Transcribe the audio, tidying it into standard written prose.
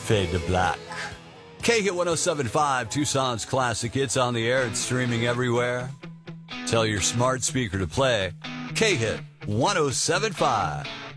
Fade to Black. K-Hit 107.5, Tucson's classic hits on the air. It's streaming everywhere. Tell your smart speaker to play K-Hit 107.5.